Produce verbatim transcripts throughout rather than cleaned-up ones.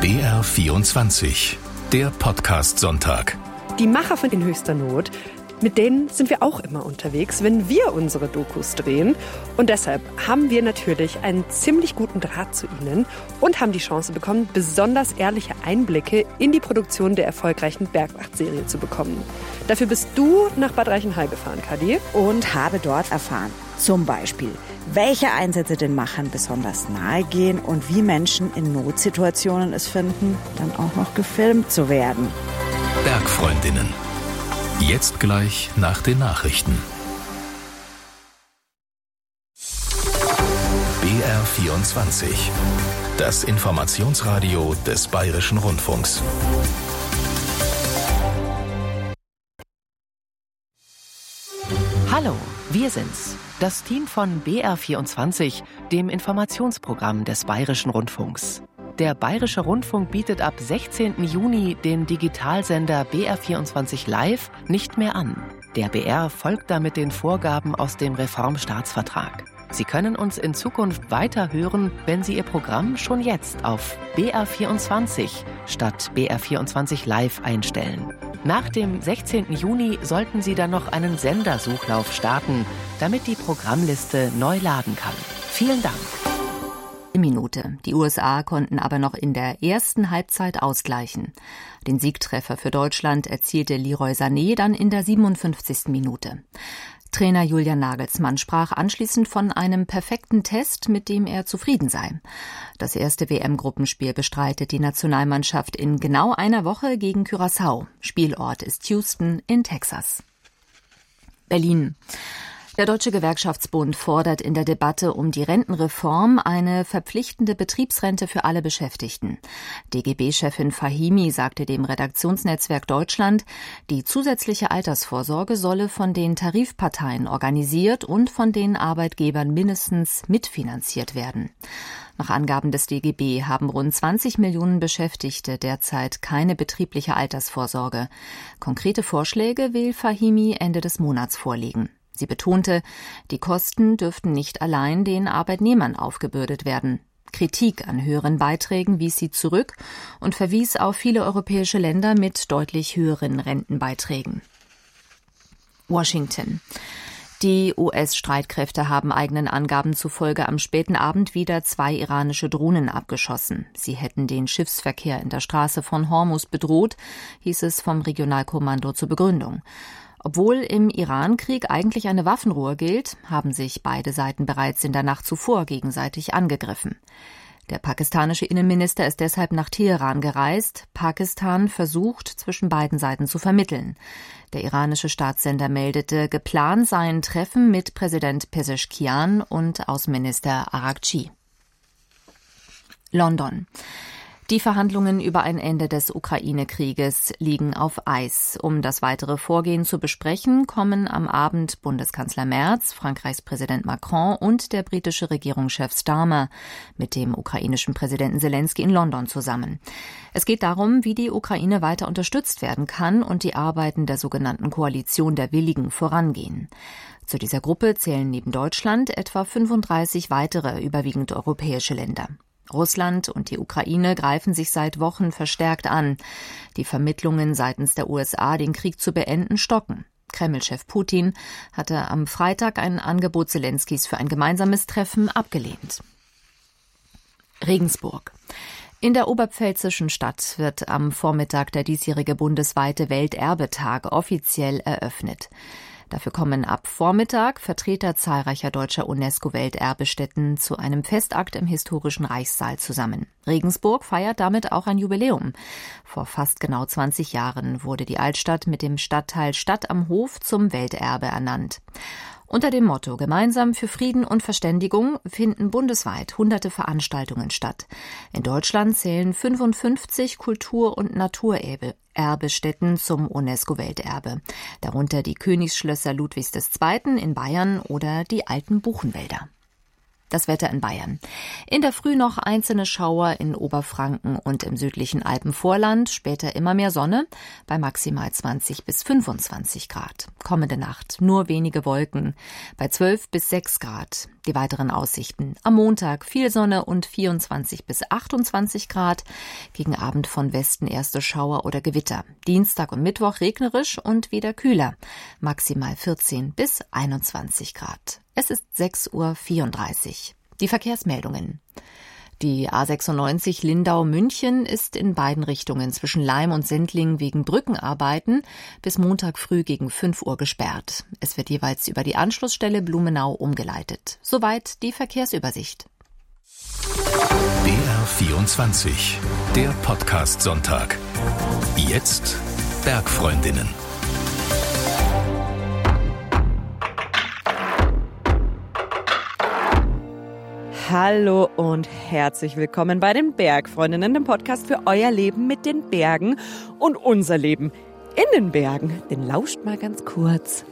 B R vierundzwanzig, der Podcast-Sonntag. Die Macher von In höchster Not, mit denen sind wir auch immer unterwegs, wenn wir unsere Dokus drehen. Und deshalb haben wir natürlich einen ziemlich guten Draht zu ihnen und haben die Chance bekommen, besonders ehrliche Einblicke in die Produktion der erfolgreichen Bergwacht-Serie zu bekommen. Dafür bist du nach Bad Reichenhall gefahren, Kadi. Und habe dort erfahren, zum Beispiel, welche Einsätze den Machern besonders nahe gehen und wie Menschen in Notsituationen es finden, dann auch noch gefilmt zu werden. Bergfreundinnen. Jetzt gleich nach den Nachrichten. B R vierundzwanzig. Das Informationsradio des Bayerischen Rundfunks. Hallo, wir sind's. Das Team von B R vierundzwanzig, dem Informationsprogramm des Bayerischen Rundfunks. Der Bayerische Rundfunk bietet ab sechzehnten Juni den Digitalsender B R vierundzwanzig Live nicht mehr an. Der B R folgt damit den Vorgaben aus dem Reformstaatsvertrag. Sie können uns in Zukunft weiter hören, wenn Sie Ihr Programm schon jetzt auf B R vierundzwanzig statt B R vierundzwanzig Live einstellen. Nach dem sechzehnten Juni sollten Sie dann noch einen Sendersuchlauf starten, damit die Programmliste neu laden kann. Vielen Dank. Minute. Die U S A konnten aber noch in der ersten Halbzeit ausgleichen. Den Siegtreffer für Deutschland erzielte Leroy Sané dann in der siebenundfünfzigsten Minute. Trainer Julian Nagelsmann sprach anschließend von einem perfekten Test, mit dem er zufrieden sei. Das erste W M-Gruppenspiel bestreitet die Nationalmannschaft in genau einer Woche gegen Curaçao. Spielort ist Houston in Texas. Berlin. Der Deutsche Gewerkschaftsbund fordert in der Debatte um die Rentenreform eine verpflichtende Betriebsrente für alle Beschäftigten. D G B-Chefin Fahimi sagte dem Redaktionsnetzwerk Deutschland, die zusätzliche Altersvorsorge solle von den Tarifparteien organisiert und von den Arbeitgebern mindestens mitfinanziert werden. Nach Angaben des D G B haben rund zwanzig Millionen Beschäftigte derzeit keine betriebliche Altersvorsorge. Konkrete Vorschläge will Fahimi Ende des Monats vorlegen. Sie betonte, die Kosten dürften nicht allein den Arbeitnehmern aufgebürdet werden. Kritik an höheren Beiträgen wies sie zurück und verwies auf viele europäische Länder mit deutlich höheren Rentenbeiträgen. Washington. Die U S-Streitkräfte haben eigenen Angaben zufolge am späten Abend wieder zwei iranische Drohnen abgeschossen. Sie hätten den Schiffsverkehr in der Straße von Hormuz bedroht, hieß es vom Regionalkommando zur Begründung. Obwohl im Iran-Krieg eigentlich eine Waffenruhe gilt, haben sich beide Seiten bereits in der Nacht zuvor gegenseitig angegriffen. Der pakistanische Innenminister ist deshalb nach Teheran gereist. Pakistan versucht, zwischen beiden Seiten zu vermitteln. Der iranische Staatssender meldete, geplant seien Treffen mit Präsident Pezeshkian und Außenminister Araghchi. London. Die Verhandlungen über ein Ende des Ukraine-Krieges liegen auf Eis. Um das weitere Vorgehen zu besprechen, kommen am Abend Bundeskanzler Merz, Frankreichs Präsident Macron und der britische Regierungschef Starmer mit dem ukrainischen Präsidenten Zelensky in London zusammen. Es geht darum, wie die Ukraine weiter unterstützt werden kann und die Arbeiten der sogenannten Koalition der Willigen vorangehen. Zu dieser Gruppe zählen neben Deutschland etwa fünfunddreißig weitere, überwiegend europäische Länder. Russland und die Ukraine greifen sich seit Wochen verstärkt an. Die Vermittlungen seitens der U S A, den Krieg zu beenden, stocken. Kreml-Chef Putin hatte am Freitag ein Angebot Zelenskys für ein gemeinsames Treffen abgelehnt. Regensburg. In der oberpfälzischen Stadt wird am Vormittag der diesjährige bundesweite Welterbetag offiziell eröffnet. Dafür kommen ab Vormittag Vertreter zahlreicher deutscher UNESCO-Welterbestätten zu einem Festakt im historischen Reichssaal zusammen. Regensburg feiert damit auch ein Jubiläum. Vor fast genau zwanzig Jahren wurde die Altstadt mit dem Stadtteil Stadt am Hof zum Welterbe ernannt. Unter dem Motto Gemeinsam für Frieden und Verständigung finden bundesweit hunderte Veranstaltungen statt. In Deutschland zählen fünfundfünfzig Kultur- und Naturerbestätten zum UNESCO-Welterbe, darunter die Königsschlösser Ludwigs der Zweiten in Bayern oder die alten Buchenwälder. Das Wetter in Bayern. In der Früh noch einzelne Schauer in Oberfranken und im südlichen Alpenvorland, später immer mehr Sonne, bei maximal zwanzig bis fünfundzwanzig Grad. Kommende Nacht nur wenige Wolken, bei zwölf bis sechs Grad. Die weiteren Aussichten. Am Montag viel Sonne und vierundzwanzig bis achtundzwanzig Grad. Gegen Abend von Westen erste Schauer oder Gewitter. Dienstag und Mittwoch regnerisch und wieder kühler. Maximal vierzehn bis einundzwanzig Grad. Es ist sechs Uhr vierunddreißig. Die Verkehrsmeldungen. Die A sechsundneunzig Lindau-München ist in beiden Richtungen zwischen Laim und Sendling wegen Brückenarbeiten bis Montag früh gegen fünf Uhr gesperrt. Es wird jeweils über die Anschlussstelle Blumenau umgeleitet. Soweit die Verkehrsübersicht. B R vierundzwanzig, der Podcast-Sonntag. Jetzt Bergfreundinnen. Hallo und herzlich willkommen bei den Bergfreundinnen, dem Podcast für euer Leben mit den Bergen und unser Leben in den Bergen. Den lauscht mal ganz kurz.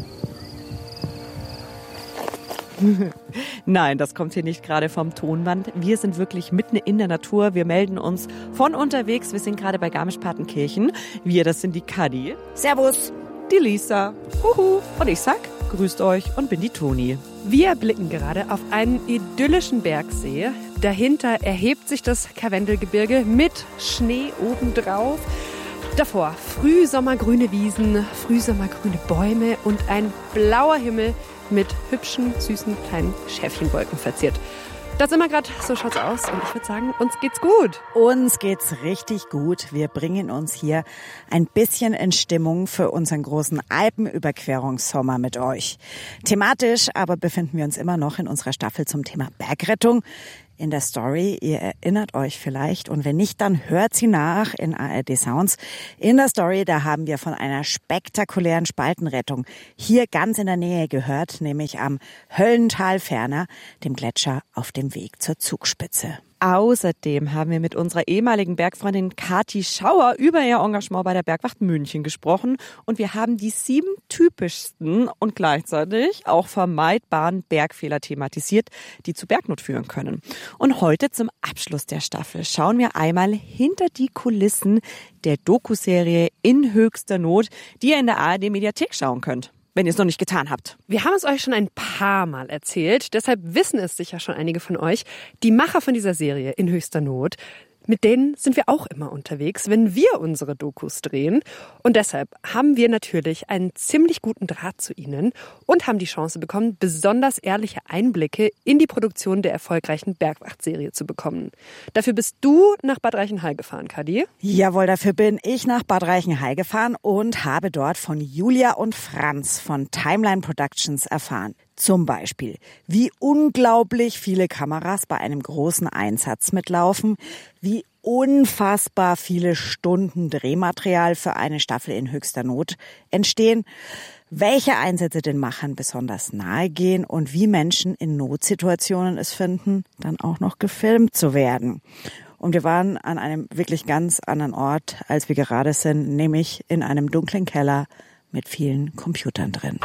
Nein, das kommt hier nicht gerade vom Tonband. Wir sind wirklich mitten in der Natur. Wir melden uns von unterwegs. Wir sind gerade bei Garmisch-Partenkirchen. Wir, das sind die Kadi. Servus. Die Lisa. Huhu. Und ich sag, grüßt euch und bin die Toni. Wir blicken gerade auf einen idyllischen Bergsee. Dahinter erhebt sich das Karwendelgebirge mit Schnee obendrauf. Davor frühsommergrüne Wiesen, frühsommergrüne Bäume und ein blauer Himmel mit hübschen, süßen, kleinen Schäfchenwolken verziert. Da sind wir gerade, so schaut's aus und ich würde sagen, uns geht's gut. Uns geht's richtig gut. Wir bringen uns hier ein bisschen in Stimmung für unseren großen Alpenüberquerungssommer mit euch. Thematisch aber befinden wir uns immer noch in unserer Staffel zum Thema Bergrettung. In der Story, ihr erinnert euch vielleicht, und wenn nicht, dann hört sie nach in A R D Sounds. In der Story, da haben wir von einer spektakulären Spaltenrettung hier ganz in der Nähe gehört, nämlich am Höllental-Ferner, dem Gletscher auf dem Weg zur Zugspitze. Außerdem haben wir mit unserer ehemaligen Bergfreundin Kathi Schauer über ihr Engagement bei der Bergwacht München gesprochen und wir haben die sieben typischsten und gleichzeitig auch vermeidbaren Bergfehler thematisiert, die zu Bergnot führen können. Und heute zum Abschluss der Staffel schauen wir einmal hinter die Kulissen der Doku-Serie In höchster Not, die ihr in der A R D-Mediathek schauen könnt, wenn ihr es noch nicht getan habt. Wir haben es euch schon ein paar Mal erzählt, deshalb wissen es sicher schon einige von euch. Die Macher von dieser Serie In höchster Not, mit denen sind wir auch immer unterwegs, wenn wir unsere Dokus drehen. Und deshalb haben wir natürlich einen ziemlich guten Draht zu ihnen und haben die Chance bekommen, besonders ehrliche Einblicke in die Produktion der erfolgreichen Bergwacht-Serie zu bekommen. Dafür bist du nach Bad Reichenhall gefahren, Kadi. Jawohl, dafür bin ich nach Bad Reichenhall gefahren und habe dort von Julia und Franz von Timeline Productions erfahren. Zum Beispiel, wie unglaublich viele Kameras bei einem großen Einsatz mitlaufen, wie unfassbar viele Stunden Drehmaterial für eine Staffel in höchster Not entstehen, welche Einsätze den Machern besonders nahe gehen und wie Menschen in Notsituationen es finden, dann auch noch gefilmt zu werden. Und wir waren an einem wirklich ganz anderen Ort, als wir gerade sind, nämlich in einem dunklen Keller mit vielen Computern drin.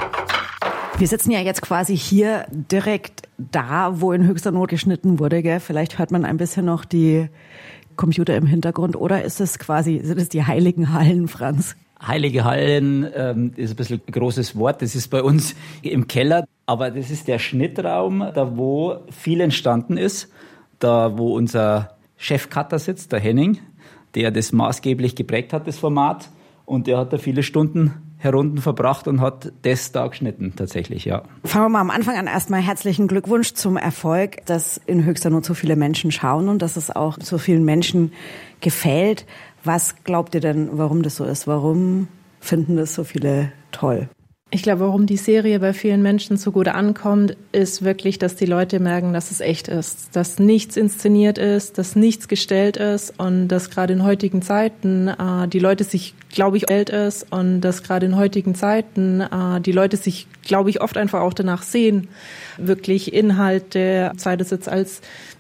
Wir sitzen ja jetzt quasi hier direkt da, wo in höchster Not geschnitten wurde, gell? Vielleicht hört man ein bisschen noch die Computer im Hintergrund. Oder ist es quasi, sind es die heiligen Hallen, Franz? Heilige Hallen ähm, ist ein bisschen ein großes Wort. Das ist bei uns im Keller. Aber das ist der Schnittraum, da wo viel entstanden ist. Da wo unser Chefcutter sitzt, der Henning, der das maßgeblich geprägt hat, das Format. Und der hat da viele Stunden Herunden verbracht und hat das da geschnitten, tatsächlich, ja. Fangen wir mal am Anfang an. Erstmal herzlichen Glückwunsch zum Erfolg, dass in höchster Not so viele Menschen schauen und dass es auch so vielen Menschen gefällt. Was glaubt ihr denn, warum das so ist? Warum finden das so viele toll? Ich glaube, warum die Serie bei vielen Menschen so gut ankommt, ist wirklich, dass die Leute merken, dass es echt ist, dass nichts inszeniert ist, dass nichts gestellt ist und dass gerade in heutigen Zeiten äh, die Leute sich, glaube ich, gestellt ist und dass gerade in heutigen Zeiten äh, die Leute sich, glaube ich, oft einfach auch danach sehen, wirklich Inhalte, sei das jetzt als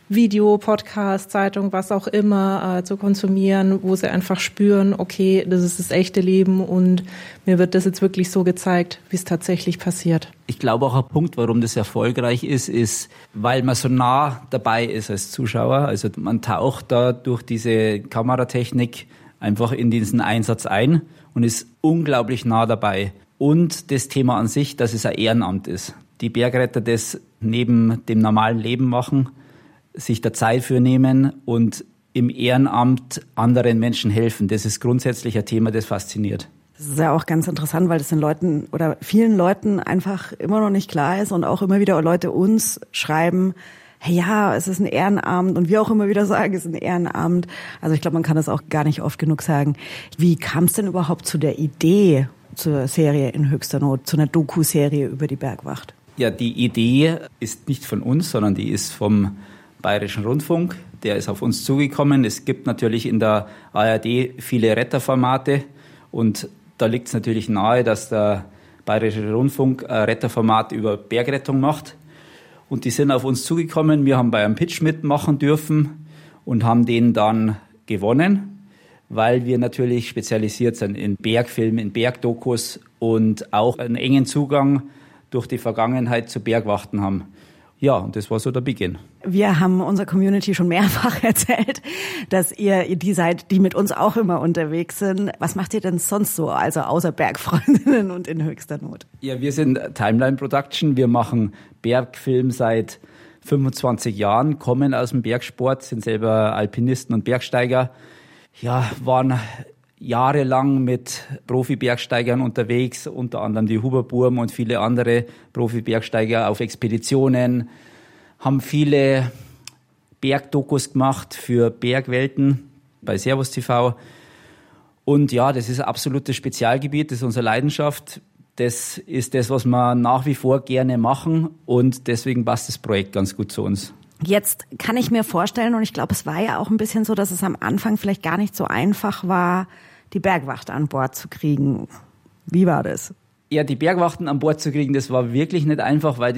Video, Podcast, Zeitung, was auch immer äh, zu konsumieren, wo sie einfach spüren, okay, das ist das echte Leben und mir wird das jetzt wirklich so gezeigt, wie es tatsächlich passiert. Ich glaube auch ein Punkt, warum das erfolgreich ist, ist, weil man so nah dabei ist als Zuschauer. Also man taucht da durch diese Kameratechnik einfach in diesen Einsatz ein und ist unglaublich nah dabei. Und das Thema an sich, dass es ein Ehrenamt ist. Die Bergretter das neben dem normalen Leben machen, sich der Zeit für nehmen und im Ehrenamt anderen Menschen helfen. Das ist grundsätzlich ein Thema, das fasziniert. Das ist ja auch ganz interessant, weil das den Leuten oder vielen Leuten einfach immer noch nicht klar ist und auch immer wieder Leute uns schreiben, hey, ja, es ist ein Ehrenamt und wir auch immer wieder sagen, es ist ein Ehrenamt. Also ich glaube, man kann das auch gar nicht oft genug sagen. Wie kam es denn überhaupt zu der Idee zur Serie In höchster Not, zu einer Doku-Serie über die Bergwacht? Ja, die Idee ist nicht von uns, sondern die ist vom Bayerischen Rundfunk. Der ist auf uns zugekommen. Es gibt natürlich in der A R D viele Retterformate und da liegt es natürlich nahe, dass der Bayerische Rundfunk ein Retterformat über Bergrettung macht. Und die sind auf uns zugekommen. Wir haben bei einem Pitch mitmachen dürfen und haben den dann gewonnen, weil wir natürlich spezialisiert sind in Bergfilmen, in Bergdokus und auch einen engen Zugang durch die Vergangenheit zu Bergwachten haben. Ja, und das war so der Beginn. Wir haben unserer Community schon mehrfach erzählt, dass ihr die seid, die mit uns auch immer unterwegs sind. Was macht ihr denn sonst so, also außer Bergfreundinnen und In höchster Not? Ja, wir sind Timeline Production. Wir machen Bergfilm seit fünfundzwanzig Jahren, kommen aus dem Bergsport, sind selber Alpinisten und Bergsteiger. Ja, waren jahrelang mit Profi-Bergsteigern unterwegs, unter anderem die Huber-Burm und viele andere Profi-Bergsteiger auf Expeditionen, haben viele Bergdokus gemacht für Bergwelten bei Servus T V. Und ja, das ist ein absolutes Spezialgebiet, das ist unsere Leidenschaft. Das ist das, was wir nach wie vor gerne machen und deswegen passt das Projekt ganz gut zu uns. Jetzt kann ich mir vorstellen, und ich glaube, es war ja auch ein bisschen so, dass es am Anfang vielleicht gar nicht so einfach war, die Bergwacht an Bord zu kriegen. Wie war das? Ja, die Bergwachten an Bord zu kriegen, das war wirklich nicht einfach, weil